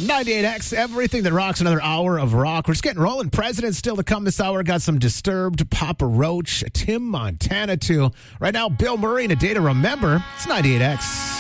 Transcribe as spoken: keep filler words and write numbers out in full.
ninety-eight X, everything that rocks, another hour of rock. We're just getting rolling. Presidents still to come this hour. Got some Disturbed, Papa Roach, Tim Montana too. Right now, Bill Murray and A Day to Remember. It's ninety-eight X.